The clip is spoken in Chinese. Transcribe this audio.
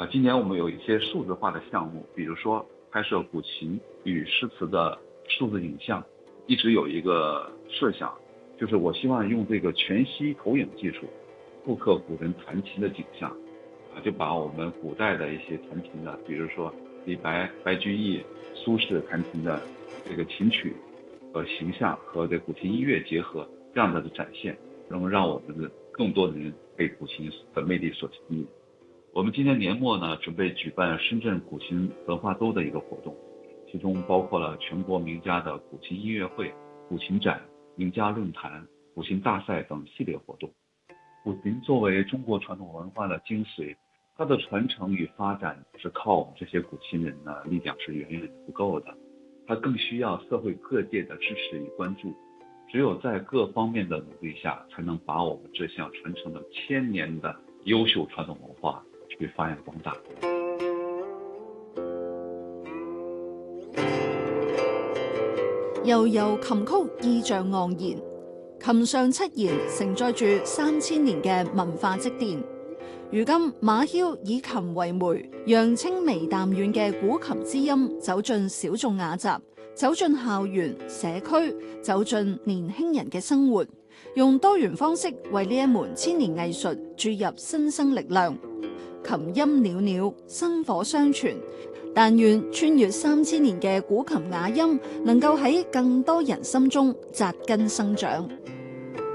今年我们有一些数字化的项目，比如说拍摄古琴与诗词的数字影像，一直有一个设想，就是我希望用这个全息投影技术复刻古人弹琴的景象，就把我们古代的一些弹琴的，比如说李白、白居易、苏轼弹琴的这个琴曲和形象和这古琴音乐结合，这样的展现，能让我们的更多的人被古琴的魅力所吸引。我们今年年末呢，准备举办深圳古琴文化周的一个活动，其中包括了全国名家的古琴音乐会、古琴展、名家论坛、古琴大赛等系列活动。古琴作为中国传统文化的精髓，它的传承与发展是靠我们这些古琴人的力量是远远不够的，它更需要社会各界的支持与关注。只有在各方面的努力下，才能把我们这项传承了1000年的优秀传统文化去发扬光大。 悠悠琴曲意象盎然，琴上七言承載住3000年嘅文化積澱。如今馬梟以琴為媒，讓清微淡遠嘅古琴之音走進小眾雅集，走進校園社區，走進年輕人嘅生活，用多元方式為呢一門千年藝術注入新生力量。琴音裊裊，薪火相傳。但願穿越3000年嘅古琴雅音，能夠喺更多人心中扎根生長。